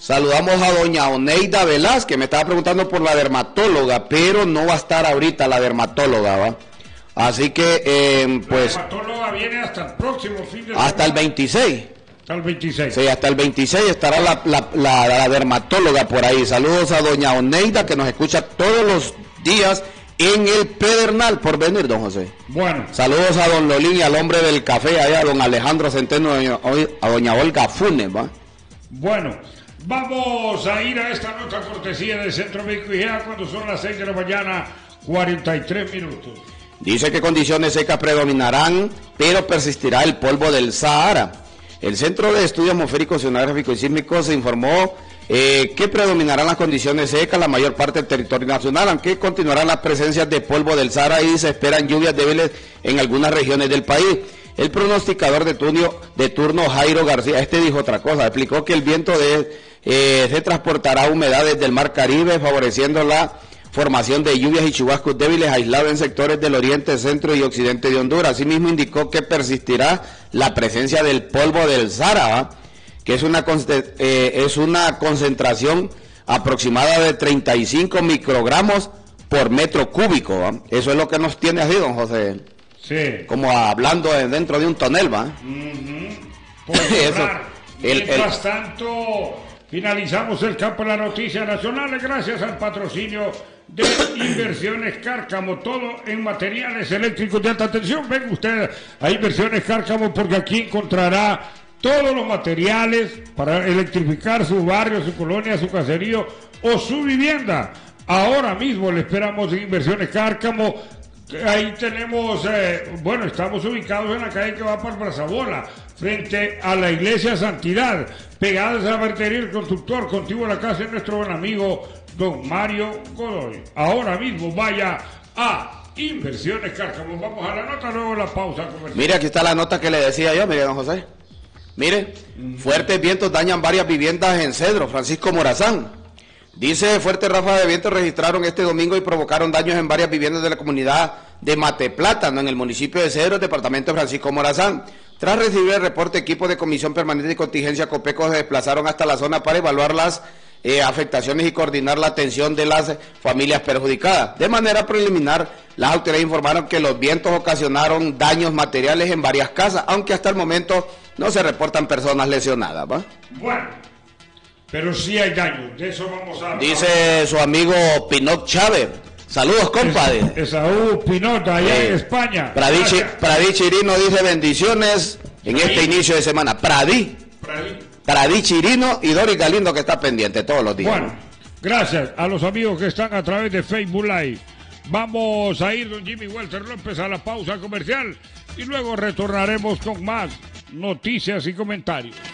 Saludamos a doña Oneida Velázquez, me estaba preguntando por la dermatóloga, pero no va a estar ahorita la dermatóloga, ¿va? Así que, pues... La dermatóloga viene hasta el próximo fin de semana. Hasta el 26. Hasta el 26. Sí, hasta el 26 estará la dermatóloga por ahí. Saludos a doña Oneida, que nos escucha todos los días en el Pedernal, por venir, don José. Bueno. Saludos a don Lolín y al hombre del café, allá, a don Alejandro Centeno, a doña Olga Funes, ¿va? Bueno, vamos a ir a esta nota cortesía del Centro Médico IGEA cuando son las 6 de la mañana, 43 minutos. Dice que condiciones secas predominarán, pero persistirá el polvo del Sahara. El Centro de Estudios Atmosféricos, Oceanográficos y Sísmicos se informó que predominarán las condiciones secas la mayor parte del territorio nacional, aunque continuarán las presencias de polvo del Sahara y se esperan lluvias débiles en algunas regiones del país. El pronosticador de turno Jairo García, dijo otra cosa, explicó que el viento se transportará humedades del Mar Caribe, favoreciendo la formación de lluvias y chubascos débiles aislados en sectores del oriente, centro y occidente de Honduras. Asimismo indicó que persistirá la presencia del polvo del Sahara, que es una concentración aproximada de 35 microgramos por metro cúbico, ¿va? Eso es lo que nos tiene así, don José. Sí. Como hablando dentro de un tonel, ¿va? Por mientras tanto, finalizamos el campo de las noticias nacionales gracias al patrocinio de Inversiones Cárcamo, todo en materiales eléctricos de alta tensión. Venga usted a Inversiones Cárcamo porque aquí encontrará todos los materiales para electrificar su barrio, su colonia, su caserío o su vivienda. Ahora mismo le esperamos en Inversiones Cárcamo. Ahí tenemos, estamos ubicados en la calle que va para Brazabola, frente a la iglesia Santidad, pegados a la ferretería El Constructor, contiguo a la casa de nuestro buen amigo don Mario Godoy. Ahora mismo vaya a Inversiones Cárcamo. Vamos a la nota, luego la pausa comercial. Mire, aquí está la nota que le decía yo, mire, don José. Mire, fuertes vientos dañan varias viviendas en Cedro, Francisco Morazán. Dice, fuertes ráfagas de viento registraron este domingo y provocaron daños en varias viviendas de la comunidad de Mateplátano, en el municipio de Cedro, departamento de Francisco Morazán. Tras recibir el reporte, equipos de Comisión Permanente de Contingencia COPECO se desplazaron hasta la zona para evaluar las afectaciones y coordinar la atención de las familias perjudicadas. De manera preliminar, las autoridades informaron que los vientos ocasionaron daños materiales en varias casas, aunque hasta el momento no se reportan personas lesionadas, ¿va? Bueno, pero sí hay daños, de eso vamos a hablar. Dice su amigo Pinot Chávez. Saludos, compadre. Esaú Pinot, allá en España. Pradí Chirino dice bendiciones en este inicio de semana. Pradí Chirino y Doris Galindo, que está pendiente todos los días. Bueno, gracias a los amigos que están a través de Facebook Live. Vamos a ir, don Jimmy Walter López, a la pausa comercial y luego retornaremos con más noticias y comentarios.